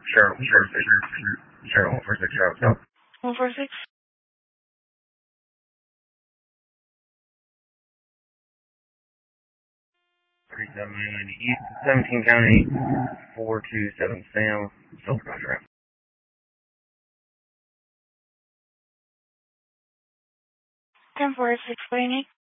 Cheryl, 146, Cheryl. 146. 3790 East, 17 County, 427 Sam, Silver Contract. 1046, what do you need?